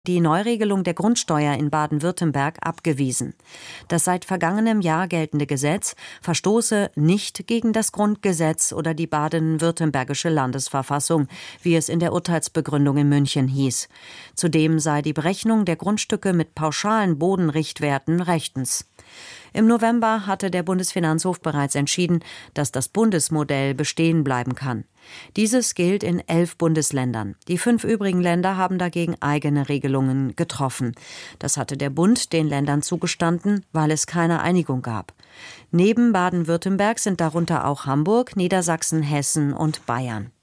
die Neuregelung der Grundsteuer in Baden-Württemberg abgewiesen. Das seit vergangenem Jahr geltende Gesetz verstoße nicht gegen das Grundgesetz oder die baden-württembergische Landesverfassung, wie es in der Urteilsbegründung in München hieß. Zudem sei die Berechnung der Grundstücke mit pauschalen Bodenrichtwerten rechtens. Im November hatte der Bundesfinanzhof bereits entschieden, dass das Bundesmodell bestehen bleiben kann. Dieses gilt in 11 Bundesländern. Die 5 übrigen Länder haben dagegen eigene Regelungen getroffen. Das hatte der Bund den Ländern zugestanden, weil es keine Einigung gab. Neben Baden-Württemberg sind darunter auch Hamburg, Niedersachsen, Hessen und Bayern.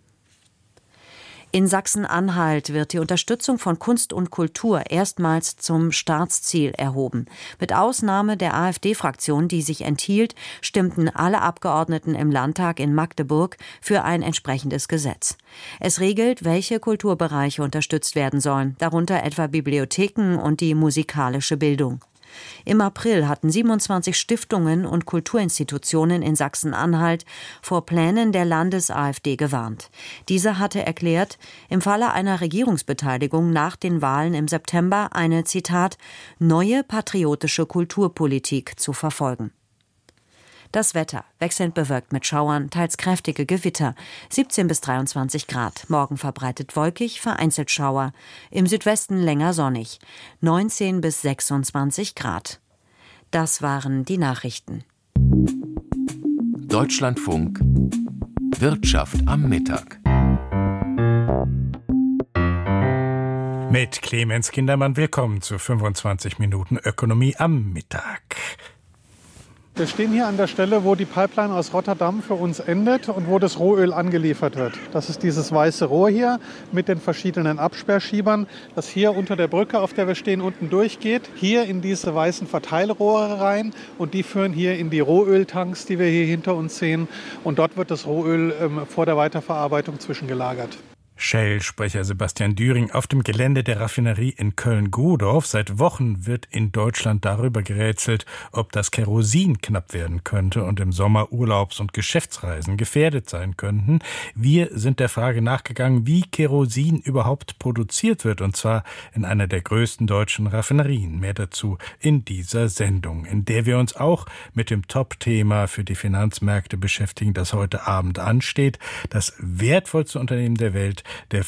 In Sachsen-Anhalt wird die Unterstützung von Kunst und Kultur erstmals zum Staatsziel erhoben. Mit Ausnahme der AfD-Fraktion, die sich enthielt, stimmten alle Abgeordneten im Landtag in Magdeburg für ein entsprechendes Gesetz. Es regelt, welche Kulturbereiche unterstützt werden sollen, darunter etwa Bibliotheken und die musikalische Bildung. Im April hatten 27 Stiftungen und Kulturinstitutionen in Sachsen-Anhalt vor Plänen der Landes-AfD gewarnt. Diese hatte erklärt, im Falle einer Regierungsbeteiligung nach den Wahlen im September eine, Zitat, neue patriotische Kulturpolitik zu verfolgen. Das Wetter, wechselnd bewölkt mit Schauern, teils kräftige Gewitter, 17 bis 23 Grad. Morgen verbreitet wolkig, vereinzelt Schauer. Im Südwesten länger sonnig, 19 bis 26 Grad. Das waren die Nachrichten. Deutschlandfunk Wirtschaft am Mittag. Mit Clemens Kindermann willkommen zu 25 Minuten Ökonomie am Mittag. Wir stehen hier an der Stelle, wo die Pipeline aus Rotterdam für uns endet und wo das Rohöl angeliefert wird. Das ist dieses weiße Rohr hier mit den verschiedenen Absperrschiebern, das hier unter der Brücke, auf der wir stehen, unten durchgeht. Hier in diese weißen Verteilrohre rein und die führen hier in die Rohöltanks, die wir hier hinter uns sehen. Und dort wird das Rohöl vor der Weiterverarbeitung zwischengelagert. Shell-Sprecher Sebastian Düring auf dem Gelände der Raffinerie in Köln-Godorf. Seit Wochen wird in Deutschland darüber gerätselt, ob das Kerosin knapp werden könnte und im Sommer Urlaubs- und Geschäftsreisen gefährdet sein könnten. Wir sind der Frage nachgegangen, wie Kerosin überhaupt produziert wird, und zwar in einer der größten deutschen Raffinerien. Mehr dazu in dieser Sendung, in der wir uns auch mit dem Top-Thema für die Finanzmärkte beschäftigen, das heute Abend ansteht. Das wertvollste Unternehmen der Welt, der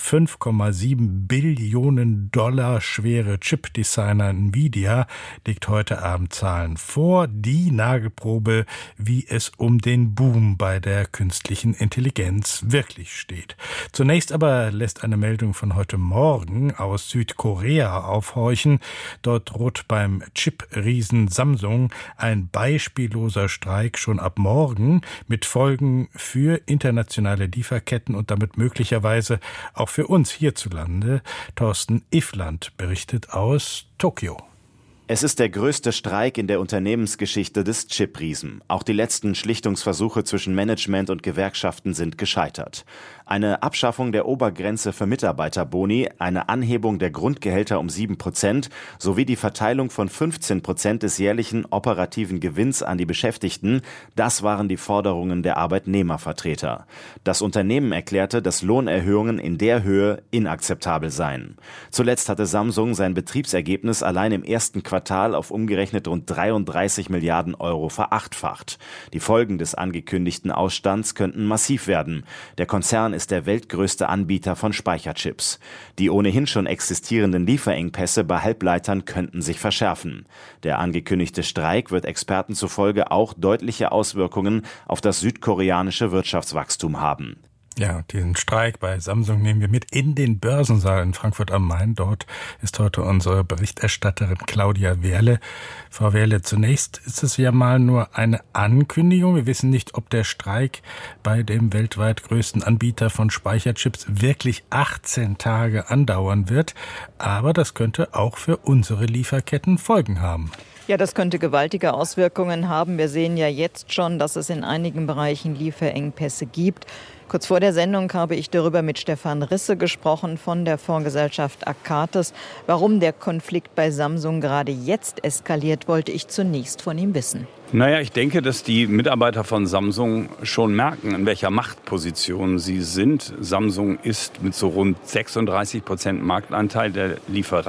5,7 Billionen Dollar schwere Chip-Designer Nvidia, legt heute Abend Zahlen vor, die Nagelprobe, wie es um den Boom bei der künstlichen Intelligenz wirklich steht. Zunächst aber lässt eine Meldung von heute Morgen aus Südkorea aufhorchen. Dort droht beim Chip-Riesen Samsung ein beispielloser Streik schon ab morgen mit Folgen für internationale Lieferketten und damit möglicherweise auch für uns hierzulande. Thorsten Iffland berichtet aus Tokio. Es ist der größte Streik in der Unternehmensgeschichte des Chip-Riesen. Auch die letzten Schlichtungsversuche zwischen Management und Gewerkschaften sind gescheitert. Eine Abschaffung der Obergrenze für Mitarbeiterboni, eine Anhebung der Grundgehälter um 7% sowie die Verteilung von 15% des jährlichen operativen Gewinns an die Beschäftigten, das waren die Forderungen der Arbeitnehmervertreter. Das Unternehmen erklärte, dass Lohnerhöhungen in der Höhe inakzeptabel seien. Zuletzt hatte Samsung sein Betriebsergebnis allein im ersten Quartal auf umgerechnet rund 33 Milliarden Euro verachtfacht. Die Folgen des angekündigten Ausstands könnten massiv werden. Der Konzern ist der weltgrößte Anbieter von Speicherchips. Die ohnehin schon existierenden Lieferengpässe bei Halbleitern könnten sich verschärfen. Der angekündigte Streik wird Experten zufolge auch deutliche Auswirkungen auf das südkoreanische Wirtschaftswachstum haben. Ja, diesen Streik bei Samsung nehmen wir mit in den Börsensaal in Frankfurt am Main. Dort ist heute unsere Berichterstatterin Claudia Wehrle. Frau Wehrle, zunächst ist es ja mal nur eine Ankündigung. Wir wissen nicht, ob der Streik bei dem weltweit größten Anbieter von Speicherchips wirklich 18 Tage andauern wird. Aber das könnte auch für unsere Lieferketten Folgen haben. Ja, das könnte gewaltige Auswirkungen haben. Wir sehen ja jetzt schon, dass es in einigen Bereichen Lieferengpässe gibt. Kurz vor der Sendung habe ich darüber mit Stefan Risse gesprochen von der Fondsgesellschaft Akates. Warum der Konflikt bei Samsung gerade jetzt eskaliert, wollte ich zunächst von ihm wissen. Naja, ich denke, dass die Mitarbeiter von Samsung schon merken, in welcher Machtposition sie sind. Samsung ist mit so rund 36% Marktanteil der Lieferanten